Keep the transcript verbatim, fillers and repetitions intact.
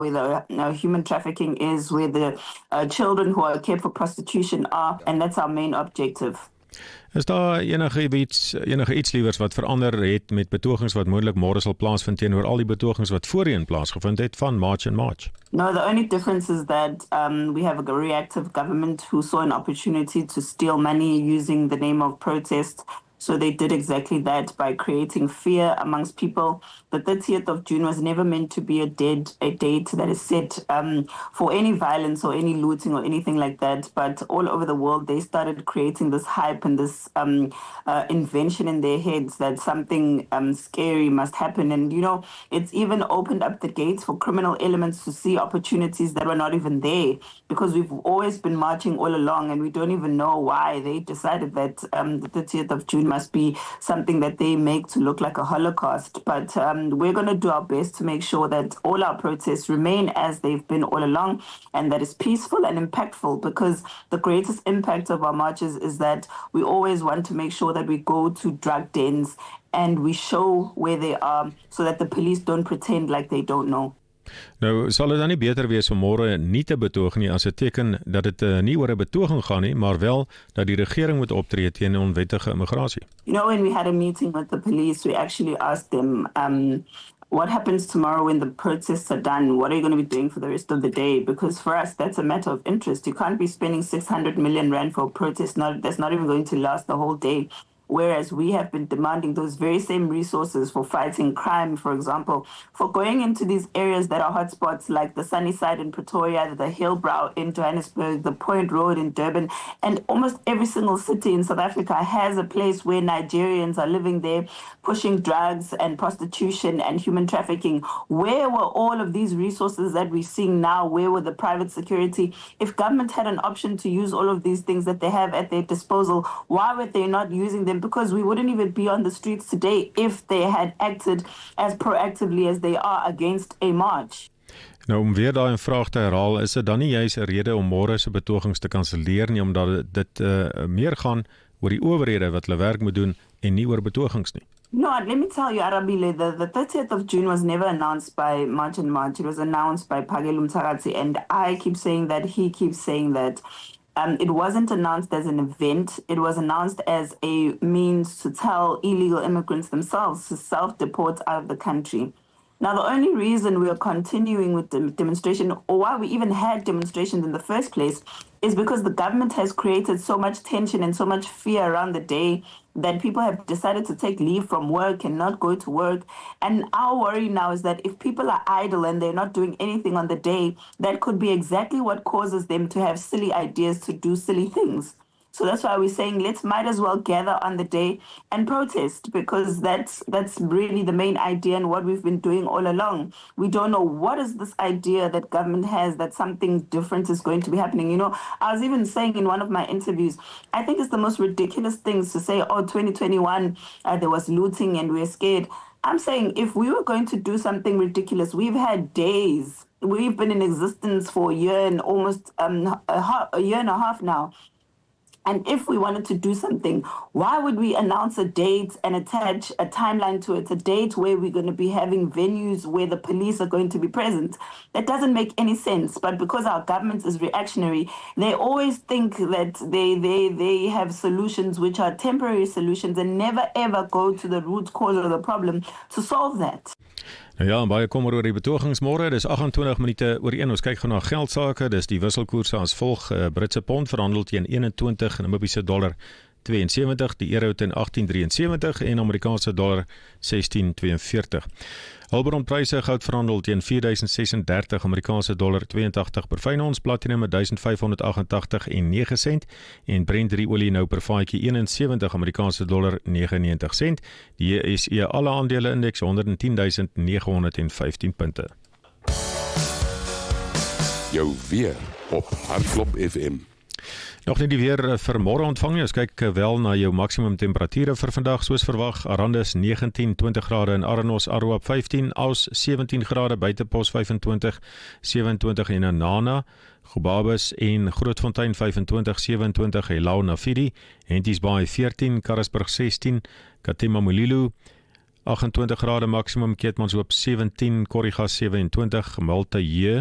where the you know, human trafficking is, where the uh, children who are kept for prostitution are, and that's our main objective. Is daar enige iets, enige iets liewers wat verander het met betogings wat moontlik môre sal plaasvind teenoor al die betogings wat voorheen plaasgevind het van March and March? No, the only difference is that um, we have a reactive government who saw an opportunity to steal money using the name of protest. So they did exactly that by creating fear amongst people. The thirtieth of June was never meant to be a dead a date that is set um, for any violence or any looting or anything like that. But all over the world, they started creating this hype and this um, uh, invention in their heads that something um, scary must happen. And, you know, it's even opened up the gates for criminal elements to see opportunities that were not even there, because we've always been marching all along and we don't even know why they decided that um, the thirtieth of June must be something that they make to look like a Holocaust. But um, we're going to do our best to make sure that all our protests remain as they've been all along, and that is peaceful and impactful, because the greatest impact of our marches is that we always want to make sure that we go to drug dens and we show where they are so that the police don't pretend like they don't know. Nou, sal dit dan nie beter wees om môre nie te betoog nie as 'n teken dat dit uh, nie oor 'n betoging gaan nie, maar wel dat die regering moet optree teen onwettige immigrasie? You know, when we had a meeting with the police, we actually asked them, um, what happens tomorrow when the protests are done? What are you going to be doing for the rest of the day? Because for us, that's a matter of interest. You can't be spending six hundred million rand for a protest. Not, that's not even going to last the whole day. Whereas we have been demanding those very same resources for fighting crime, for example, for going into these areas that are hotspots like the Sunnyside in Pretoria, the Hillbrow in Johannesburg, the Point Road in Durban, and almost every single city in South Africa has a place where Nigerians are living there, pushing drugs and prostitution and human trafficking. Where were all of these resources that we're seeing now? Where were the private security? If government had an option to use all of these things that they have at their disposal, why were they not using them? Because we wouldn't even be on the streets today if they had acted as proactively as they are against a march. Nou, om weer daai vraag te herhaal, is dit dan nie juist 'n rede om môre se betogings te kanselleer nie, omdat dit uh, meer gaan oor die owerhede wat hulle werk moet doen en nie oor betogings nie? No, let me tell you, Arabile, the, the thirtieth of June was never announced by March and March. It was announced by Phakile Motshekga, and I keep saying that, he keeps saying that. Um, it wasn't announced as an event. It was announced as a means to tell illegal immigrants themselves to self-deport out of the country. Now, the only reason we are continuing with the demonstration, or why we even had demonstrations in the first place, is because the government has created so much tension and so much fear around the day that people have decided to take leave from work and not go to work. And our worry now is that if people are idle and they're not doing anything on the day, that could be exactly what causes them to have silly ideas to do silly things. So that's why we're saying let's might as well gather on the day and protest, because that's that's really the main idea and what we've been doing all along. We don't know what is this idea that government has that something different is going to be happening. You know, I was even saying in one of my interviews, I think it's the most ridiculous things to say, oh, twenty twenty-one, uh, there was looting and we're scared. I'm saying if we were going to do something ridiculous, we've had days. We've been in existence for a year and almost um, a, half, a year and a half now. And if we wanted to do something, why would we announce a date and attach a timeline to it, a date where we're going to be having venues where the police are going to be present? That doesn't make any sense. But because our government is reactionary, they always think that they, they, they have solutions which are temporary solutions and never ever go to the root cause of the problem to solve that. Nou ja, en baie kommer oor die betogings môre. Dis agt-en-twintig minute oor een. Ons kyk gou na geldsaake. Dis die wisselkoerse as volg: uh, Britse pond verhandel teen eenentwintig, Namibiese dollar twee en sewentig, die euro teen agttien drie en sewentig en Amerikaanse dollar sestien twee en veertig. Hulbronpryse: goud verhandel teen vier duisend ses en dertig, Amerikaanse dollar twee en tagtig per fyn ons, platinum duisend vyf honderd agt en tagtig en nege sent en Brent olie nou per vaatjie een en sewentig, Amerikaanse dollar nege en negentig sent. Die J S E alle aandele indeks honderd en tien duisend nege honderd en vyftien punte. Jou weer op Hardklop F M. Nog nie die weer vir môre ontvang nie. Ons kyk wel na jou maksimum temperature vir vandag soos verwag. Arandis negentien, twintig grade in Aranos, Aroap vyftien, Aus sewentien grade, Buitepos vyfentwintig, sewenentwintig en Nana, Gobabis en Grootfontein vyfentwintig, sewenentwintig, Helau Nafidi, Henties Bay veertien, Karasburg sestien, Katima Mulilo, agt en twintig grade maksimum, Keetmanshoop sewentien, Korrigas sewe en twintig, Malta J